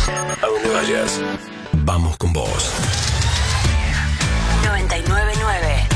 A donde vayas, vamos con vos. 99.9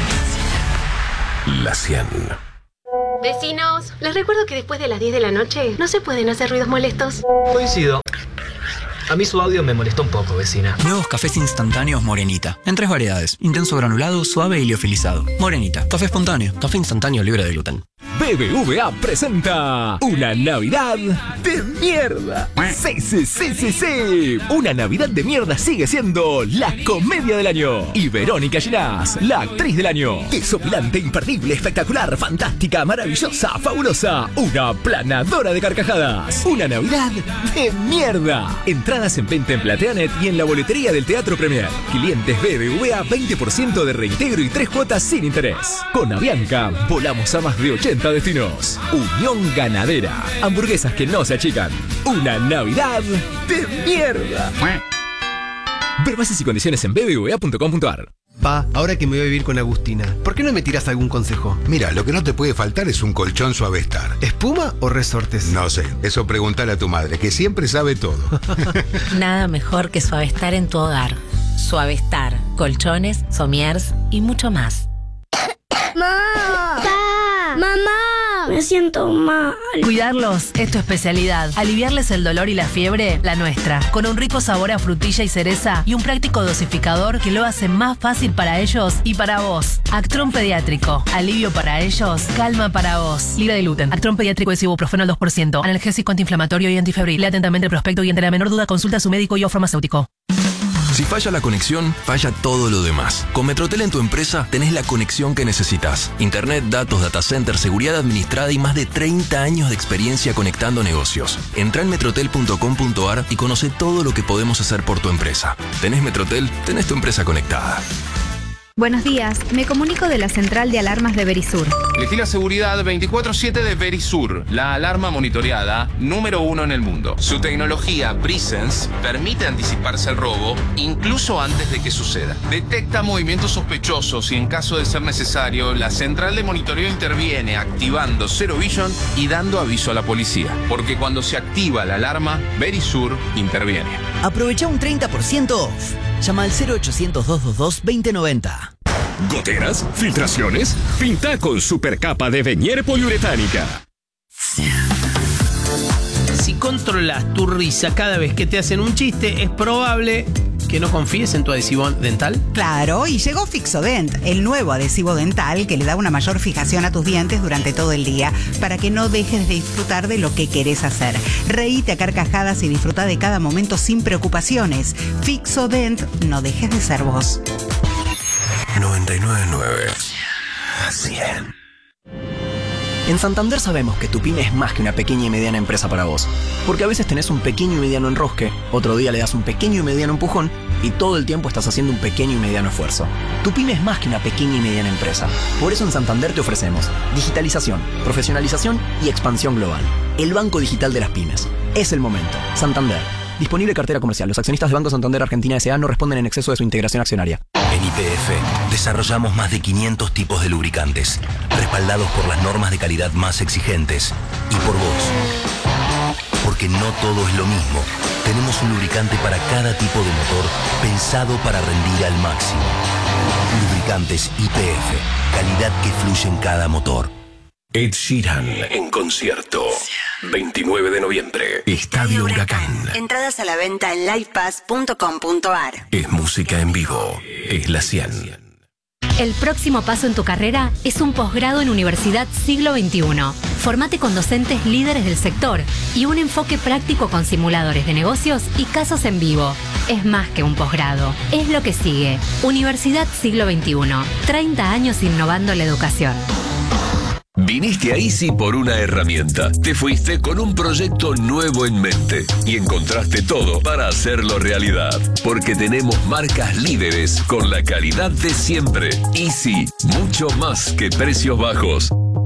La 100. Vecinos, les recuerdo que después de las 10 de la noche no se pueden hacer ruidos molestos. Coincido. A mí su audio me molestó un poco, vecina. Nuevos cafés instantáneos Morenita. En 3 variedades. Intenso granulado, suave y liofilizado. Morenita. Café espontáneo. Café instantáneo libre de gluten. BBVA presenta una Navidad de mierda. Sí. Una Navidad de mierda sigue siendo la comedia del año. Y Verónica Ginás, la actriz del año. Desopilante, imperdible, espectacular, fantástica, maravillosa, fabulosa. Una planadora de carcajadas. Una Navidad de mierda. Entradas en venta en Plateanet y en la boletería del Teatro Premier. Clientes BBVA, 20% de reintegro y 3 cuotas sin interés. Con Avianca, volamos a más de 80 destinos. Unión Ganadera. Hamburguesas que no se achican. Una Navidad de mierda. Ver bases y condiciones en bbva.com.ar. Pa, ahora que me voy a vivir con Agustina, ¿por qué no me tiras algún consejo? Mira, lo que no te puede faltar es un colchón Suavestar. ¿Espuma o resortes? No sé, eso preguntale a tu madre, que siempre sabe todo. Nada mejor que Suavestar en tu hogar. Suavestar, colchones, somiers y mucho más. ¡Mamá! Me siento mal. Cuidarlos es tu especialidad. Aliviarles el dolor y la fiebre, la nuestra. Con un rico sabor a frutilla y cereza y un práctico dosificador que lo hace más fácil para ellos y para vos. Actron Pediátrico. Alivio para ellos, calma para vos. Libre de gluten. Actron Pediátrico es ibuprofeno al 2%. Analgésico antiinflamatorio y antifebril. Lee atentamente el prospecto y ante la menor duda consulta a su médico y o farmacéutico. Si falla la conexión, falla todo lo demás. Con Metrotel en tu empresa tenés la conexión que necesitas. Internet, datos, data center, seguridad administrada y más de 30 años de experiencia conectando negocios. Entrá en metrotel.com.ar y conoce todo lo que podemos hacer por tu empresa. ¿Tenés Metrotel? Tenés tu empresa conectada. Buenos días, me comunico de la central de alarmas de Verisur. Elegí la seguridad 24/7 de Verisur, la alarma monitoreada número 1 en el mundo. Su tecnología Presence permite anticiparse al robo incluso antes de que suceda. Detecta movimientos sospechosos y en caso de ser necesario, la central de monitoreo interviene activando Zero Vision y dando aviso a la policía. Porque cuando se activa la alarma, Verisur interviene. Aprovecha un 30% off. Llama al 0800-222-2090. ¿Goteras? ¿Filtraciones? Pinta con supercapa de Venier poliuretánica. Si controlas tu risa cada vez que te hacen un chiste, es probable que no confíes en tu adhesivo dental. Claro, y llegó Fixodent, el nuevo adhesivo dental que le da una mayor fijación a tus dientes durante todo el día, para que no dejes de disfrutar de lo que querés hacer. Reíte a carcajadas y disfruta de cada momento sin preocupaciones. Fixodent, no dejes de ser vos. 99.9 100. En Santander sabemos que tu pyme es más que una pequeña y mediana empresa para vos. Porque a veces tenés un pequeño y mediano enrosque, otro día le das un pequeño y mediano empujón y todo el tiempo estás haciendo un pequeño y mediano esfuerzo. Tu pyme es más que una pequeña y mediana empresa. Por eso en Santander te ofrecemos digitalización, profesionalización y expansión global. El banco digital de las pymes. Es el momento. Santander. Disponible cartera comercial. Los accionistas de Banco Santander Argentina S.A. no responden en exceso de su integración accionaria. En YPF desarrollamos más de 500 tipos de lubricantes, respaldados por las normas de calidad más exigentes y por vos. Porque no todo es lo mismo. Tenemos un lubricante para cada tipo de motor, pensado para rendir al máximo. Lubricantes YPF, calidad que fluye en cada motor. Ed Sheeran en concierto. 29 de noviembre. Estadio Huracán. Entradas a la venta en livepass.com.ar. Es música en vivo. Es la 100. El próximo paso en tu carrera es un posgrado en Universidad Siglo XXI. Formate con docentes líderes del sector y un enfoque práctico con simuladores de negocios y casos en vivo. Es más que un posgrado, es lo que sigue. Universidad Siglo XXI. 30 años innovando la educación. Viniste a Easy por una herramienta. Te fuiste con un proyecto nuevo en mente y encontraste todo para hacerlo realidad. Porque tenemos marcas líderes con la calidad de siempre. Easy, mucho más que precios bajos.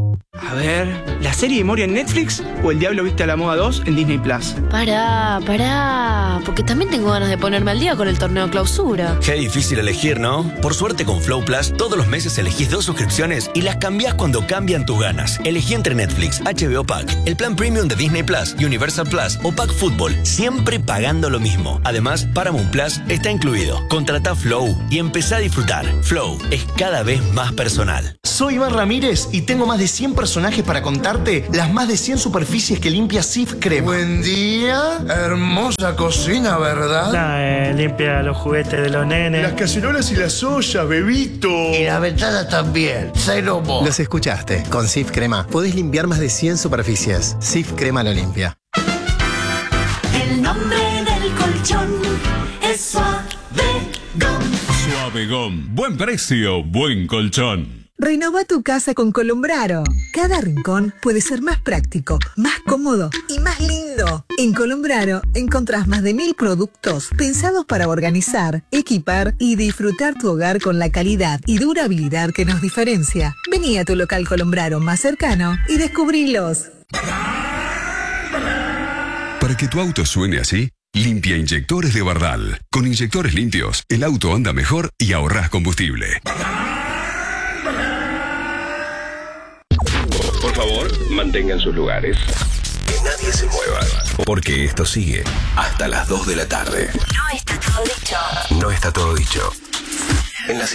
A ver, ¿la serie de Moria en Netflix o El Diablo Viste a la Moda 2 en Disney Plus? Pará, porque también tengo ganas de ponerme al día con el torneo clausura. Qué difícil elegir, ¿no? Por suerte con Flow Plus, todos los meses elegís 2 suscripciones y las cambiás cuando cambian tus ganas. Elegí entre Netflix, HBO Pack, el plan premium de Disney Plus, Universal Plus o Pack Fútbol, siempre pagando lo mismo. Además, Paramount Plus está incluido. Contratá Flow y empezá a disfrutar. Flow es cada vez más personal. Soy Iván Ramírez y tengo más de 100 personajes para contarte las más de 100 superficies que limpia Cif Crema. Buen día, hermosa cocina, ¿verdad? Limpia los juguetes de los nenes. Las cacerolas y las ollas, bebito. Y las ventanas también, cero mo. Los escuchaste, con Cif Crema podés limpiar más de 100 superficies. Cif Crema lo limpia. El nombre del colchón es Suavegom. Suavegom, buen precio, buen colchón. Renova tu casa con Columbraro. Cada rincón puede ser más práctico, más cómodo y más lindo. En Columbraro encontrás más de 1000 productos pensados para organizar, equipar y disfrutar tu hogar con la calidad y durabilidad que nos diferencia. Vení a tu local Columbraro más cercano y descubrilos. Para que tu auto suene así, limpia inyectores de Bardal. Con inyectores limpios, el auto anda mejor y ahorrás combustible. Por favor, mantengan sus lugares. Que nadie se mueva. Porque esto sigue hasta las 2 de la tarde. No está todo dicho. No está todo dicho. En la